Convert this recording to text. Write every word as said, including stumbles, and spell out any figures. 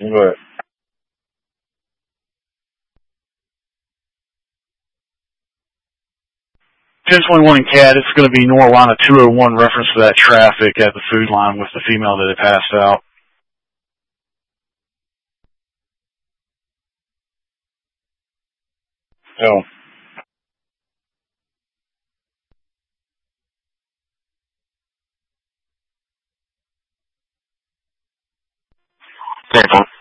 What? ten twenty-one in C A D, it's going to be Norlina two oh one, reference to that traffic at the food line with the female that had passed out. Oh. Careful.